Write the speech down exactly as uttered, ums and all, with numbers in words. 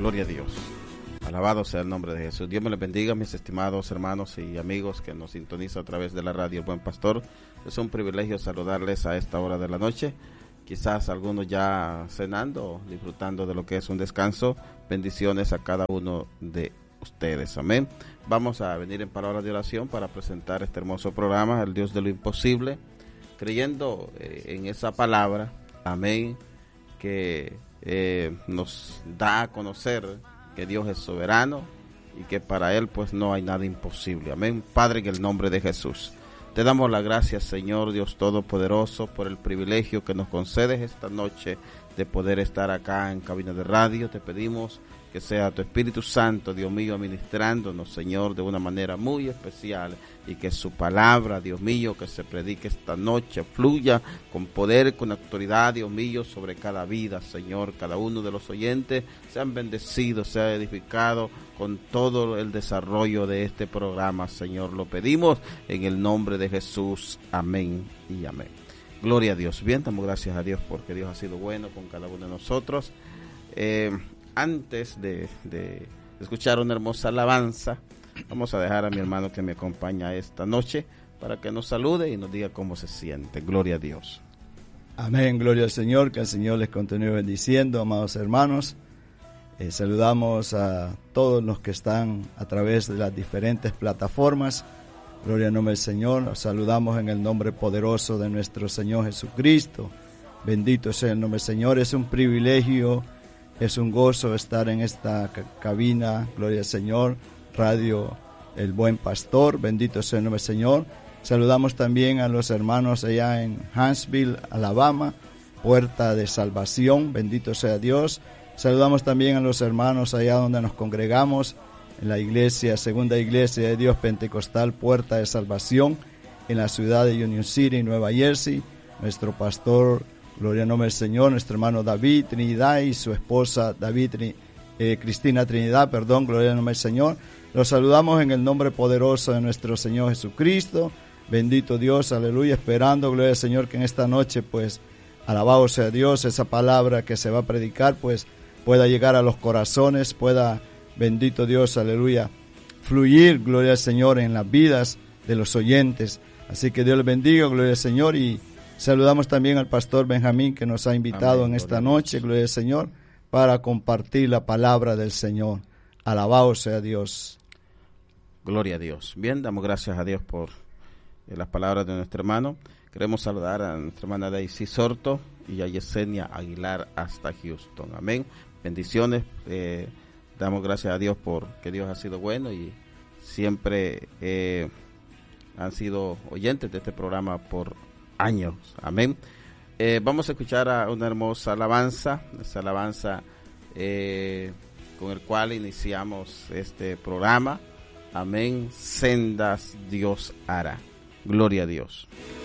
Gloria a Dios. Alabado sea el nombre de Jesús. Dios me les bendiga, mis estimados hermanos y amigos que nos sintonizan a través de la radio El Buen Pastor. Es un privilegio saludarles a esta hora de la noche. Quizás algunos ya cenando, disfrutando de lo que es un descanso. Bendiciones a cada uno de ustedes. Amén. Vamos a venir en palabras de oración para presentar este hermoso programa, el Dios de lo imposible, creyendo eh, en esa palabra. Amén. Que eh, nos da a conocer que Dios es soberano y que para Él pues no hay nada imposible. Amén. Padre, en el nombre de Jesús, te damos las gracias, Señor Dios Todopoderoso, por el privilegio que nos concedes esta noche de poder estar acá en cabina de radio. Te pedimos que sea tu Espíritu Santo, Dios mío, ministrándonos, Señor, de una manera muy especial, y que su palabra, Dios mío, que se predique esta noche, fluya con poder, con autoridad, Dios mío, sobre cada vida, Señor. Cada uno de los oyentes sean bendecidos, sea edificado con todo el desarrollo de este programa, Señor. Lo pedimos en el nombre de Jesús. Amén y amén. Gloria a Dios. Bien, damos gracias a Dios porque Dios ha sido bueno con cada uno de nosotros. Eh, antes de, de escuchar una hermosa alabanza, vamos a dejar a mi hermano que me acompaña esta noche para que nos salude y nos diga cómo se siente. Gloria a Dios. Amén, gloria al Señor, que el Señor les continúe bendiciendo, amados hermanos. Eh, saludamos a todos los que están a través de las diferentes plataformas. Gloria al nombre del Señor. Los saludamos en el nombre poderoso de nuestro Señor Jesucristo. Bendito sea el nombre del Señor. Es un privilegio, es un gozo estar en esta cabina. Gloria al Señor. Radio El Buen Pastor. Bendito sea el nombre del Señor. Saludamos también a los hermanos allá en Huntsville, Alabama, Puerta de Salvación. Bendito sea Dios. Saludamos también a los hermanos allá donde nos congregamos, en la iglesia, segunda iglesia de Dios Pentecostal, Puerta de Salvación, en la ciudad de Union City, Nueva Jersey. Nuestro pastor, gloria al nombre del Señor, nuestro hermano David Trinidad y su esposa David eh, Cristina Trinidad, perdón, gloria al nombre del Señor. Los saludamos en el nombre poderoso de nuestro Señor Jesucristo. Bendito Dios, aleluya, esperando, gloria al Señor, que en esta noche, pues, alabado sea Dios, esa palabra que se va a predicar, pues, pueda llegar a los corazones, pueda, bendito Dios, aleluya, fluir, gloria al Señor, en las vidas de los oyentes. Así que Dios les bendiga, gloria al Señor, y saludamos también al pastor Benjamín, que nos ha invitado Amén, en esta noche, gloria al Señor, para compartir la palabra del Señor. Alabado sea Dios. Gloria a Dios. Bien, damos gracias a Dios por eh, las palabras de nuestro hermano. Queremos saludar a nuestra hermana Daisy Sorto y a Yesenia Aguilar hasta Houston. Amén. Bendiciones. Eh, damos gracias a Dios por que Dios ha sido bueno y siempre eh, han sido oyentes de este programa por años. Amén. Eh, vamos a escuchar a una hermosa alabanza, esa alabanza eh, con el cual iniciamos este programa. Amén. Sendas Dios hará. Gloria a Dios.